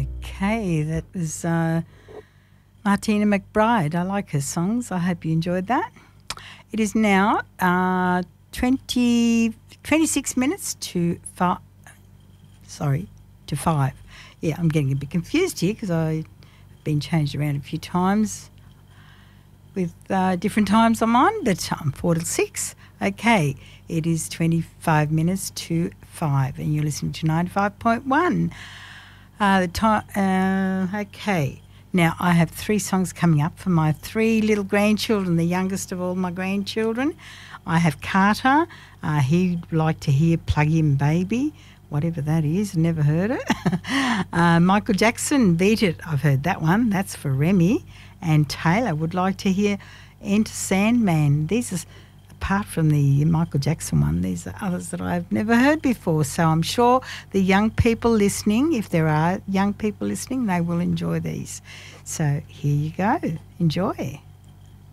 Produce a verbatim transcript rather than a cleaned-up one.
Okay, that was uh, Martina McBride. I like her songs. I hope you enjoyed that. It is now uh, twenty, twenty-six minutes to five. Sorry, to five. Yeah, I'm getting a bit confused here because I've been changed around a few times with uh, different times I'm on, but I'm four till six. Okay, it is twenty-five minutes to five, and you're listening to ninety-five point one. Uh, the time. Uh, okay, now I have three songs coming up for my three little grandchildren, the youngest of all my grandchildren. I have Carter. Uh, he'd like to hear "Plug In Baby," whatever that is. Never heard it. uh, Michael Jackson, "Beat It." I've heard that one. That's for Remy. And Taylor would like to hear "Enter Sandman." These are, apart from the Michael Jackson one, these are others that I've never heard before. So I'm sure the young people listening, if there are young people listening, they will enjoy these. So here you go. Enjoy.